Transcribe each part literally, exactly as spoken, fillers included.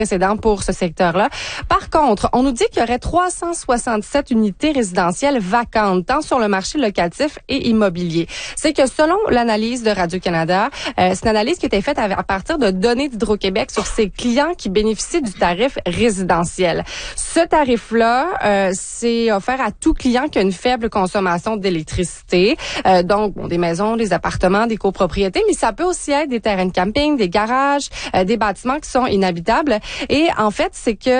précédent pour ce secteur-là. Par contre, on nous dit qu'il y aurait trois cent soixante-sept unités résidentielles vacantes, tant sur le marché locatif et immobilier. C'est que selon l'analyse de Radio-Canada, euh, c'est une analyse qui a été faite à, à partir de données d'Hydro-Québec sur ses clients qui bénéficient du tarif résidentiel. Ce tarif-là, euh, c'est offert à tout client qui a une faible consommation d'électricité. Euh, donc, bon, des maisons, des appartements, des copropriétés, mais ça peut aussi être des terrains de camping, des garages, euh, des bâtiments qui sont inhabitables. Et en fait, c'est que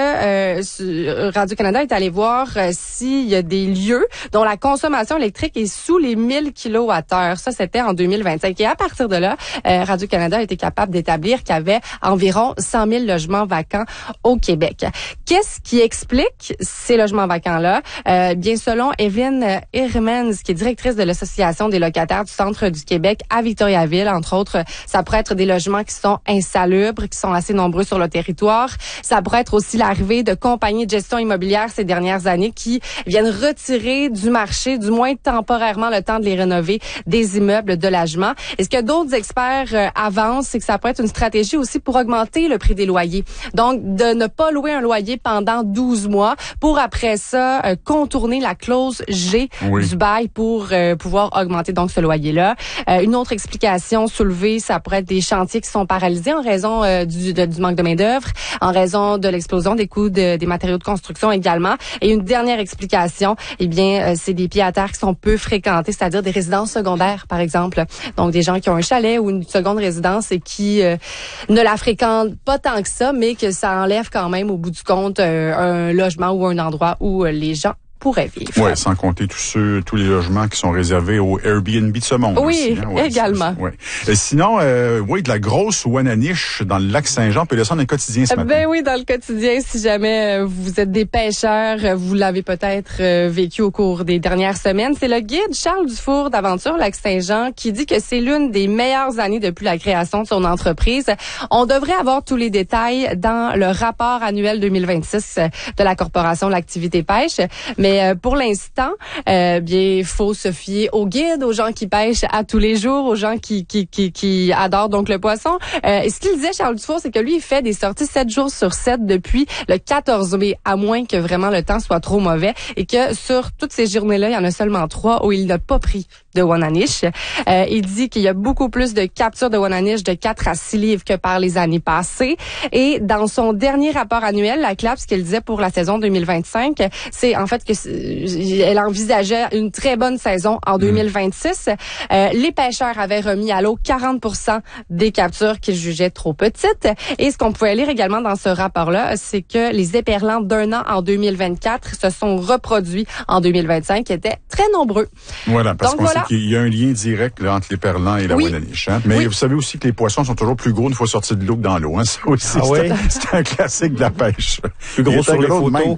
euh, Radio-Canada est allé voir euh, s'il y a des lieux dont la consommation électrique est sous les mille kilowattheures. Ça, c'était en deux mille vingt-cinq. Et à partir de là, euh, Radio-Canada a été capable d'établir qu'il y avait environ cent mille logements vacants au Québec. Qu'est-ce qui explique ces logements vacants-là? Euh, bien, selon Evelyn Hermans, qui est directrice de l'Association des locataires du Centre du Québec à Victoriaville, entre autres, ça pourrait être des logements qui sont insalubres, qui sont assez nombreux sur le territoire. Ça pourrait être aussi l'arrivée de compagnies de gestion immobilière ces dernières années qui viennent retirer du marché, du moins temporairement, le temps de les rénover, des immeubles de logement. Et ce que d'autres experts euh, avancent, c'est que ça pourrait être une stratégie aussi pour augmenter le prix des loyers. Donc, de ne pas louer un loyer pendant douze mois pour après ça euh, contourner la clause G oui. du bail pour euh, pouvoir augmenter donc ce loyer-là. Euh, une autre explication soulevée, ça pourrait être des chantiers qui sont paralysés en raison euh, du, de, du manque de main-d'œuvre, en raison de l'explosion des coûts de, des matériaux de construction également. Et une dernière explication, eh bien, euh, c'est des pieds à terre qui sont peu fréquentés, c'est-à-dire des résidences secondaires, par exemple. Donc, des gens qui ont un chalet ou une seconde résidence et qui euh, ne la fréquentent pas tant que ça, mais que ça enlève quand même, au bout du compte, euh, un logement ou un endroit où euh, les gens pourraient vivre. Oui, sans compter tous ceux, tous les logements qui sont réservés au Airbnb de ce monde. Oui, aussi, hein? Ouais, également. Ouais. Et sinon, euh, oui, de la grosse Wananiche dans le lac Saint-Jean, on peut le ça dans le quotidien ce matin. Ben oui, dans le quotidien, si jamais euh, vous êtes des pêcheurs, vous l'avez peut-être euh, vécu au cours des dernières semaines. C'est le guide Charles Dufour d'Aventure Lac Saint-Jean qui dit que c'est l'une des meilleures années depuis la création de son entreprise. On devrait avoir tous les détails dans le rapport annuel deux mille vingt-six de la Corporation de l'activité pêche, mais Mais pour l'instant, euh, bien, il faut se fier aux guides, aux gens qui pêchent à tous les jours, aux gens qui qui qui, qui adorent donc le poisson. Euh, et ce qu'il disait, Charles Dufour, c'est que lui, il fait des sorties sept jours sur sept depuis le quatorze mai, à moins que vraiment le temps soit trop mauvais, et que sur toutes ces journées-là, il y en a seulement trois où il n'a pas pris de Wananiche. Euh, il dit qu'il y a beaucoup plus de captures de Wananiche de quatre à six livres que par les années passées. Et dans son dernier rapport annuel, la C L A P, ce qu'elle disait pour la saison deux mille vingt-cinq, c'est en fait que elle envisageait une très bonne saison en deux mille vingt-six. Euh, les pêcheurs avaient remis à l'eau quarante pour cent des captures qu'ils jugeaient trop petites. Et ce qu'on pouvait lire également dans ce rapport-là, c'est que les éperlans d'un an en deux mille vingt-quatre se sont reproduits en deux mille vingt-cinq, qui étaient très nombreux. Voilà, parce Donc, qu'on voilà. sait qu'il y a un lien direct là, entre l'éperlan et la oui. Wananiche. Hein? Mais oui. vous savez aussi que les poissons sont toujours plus gros une fois sortis de l'eau que dans l'eau. Hein? Ça aussi, ah c'est, oui? un, c'est un classique de la pêche. Plus gros sur les photos.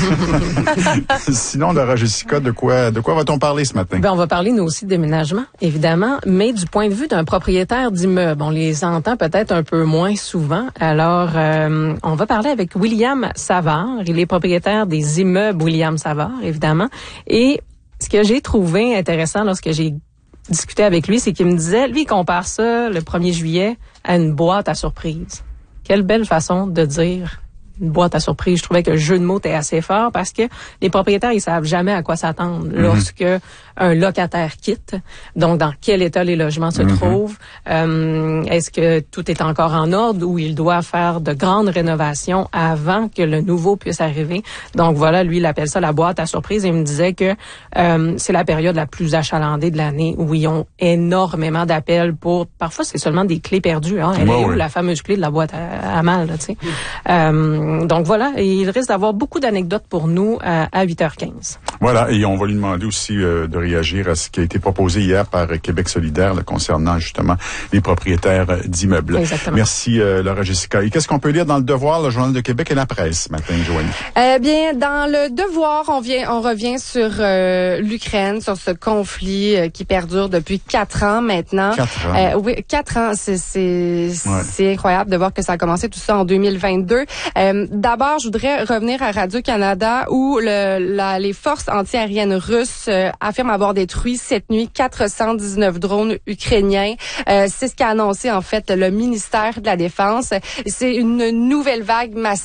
Sinon, Laura Jessica, de quoi, de quoi va-t-on parler ce matin? Ben, on va parler, nous aussi, de déménagement, évidemment, mais du point de vue d'un propriétaire d'immeuble. On les entend peut-être un peu moins souvent. Alors, euh, on va parler avec William Savard. Il est propriétaire des immeubles William Savard, évidemment. Et ce que j'ai trouvé intéressant lorsque j'ai discuté avec lui, c'est qu'il me disait, lui, il compare ça, le premier juillet, à une boîte à surprise. Quelle belle façon de dire une boîte à surprise. Je trouvais que le jeu de mots était assez fort parce que les propriétaires, ils savent jamais à quoi s'attendre mm-hmm. lorsque un locataire quitte. Donc, dans quel état les logements se mm-hmm. trouvent? Euh, est-ce que tout est encore en ordre ou il doit faire de grandes rénovations avant que le nouveau puisse arriver? Donc, voilà, lui, il appelle ça la boîte à surprise et il me disait que euh, c'est la période la plus achalandée de l'année où ils ont énormément d'appels pour... Parfois, c'est seulement des clés perdues. Hein? Elle ouais, est où, ouais. la fameuse clé de la boîte à, à mal, tu sais? Mm. Euh, Donc voilà, et il risque d'avoir beaucoup d'anecdotes pour nous à, à huit heures quinze. Voilà, et on va lui demander aussi euh, de réagir à ce qui a été proposé hier par Québec solidaire là, concernant justement les propriétaires d'immeubles. Exactement. Merci euh, Laura Jessica. Et qu'est-ce qu'on peut lire dans le Devoir, le Journal de Québec et la presse ce matin, Joanie? Eh bien, dans le Devoir, on vient, on revient sur euh, l'Ukraine, sur ce conflit euh, qui perdure depuis quatre ans maintenant. Quatre ans. Euh, oui, quatre ans, c'est c'est ouais. c'est incroyable de voir que ça a commencé tout ça en deux mille vingt-deux. Euh, D'abord, je voudrais revenir à Radio-Canada où le, la, les forces antiaérienne russe euh, affirme avoir détruit cette nuit quatre cent dix-neuf drones ukrainiens. Euh, c'est ce qu'a annoncé en fait le ministère de la Défense. C'est une nouvelle vague massive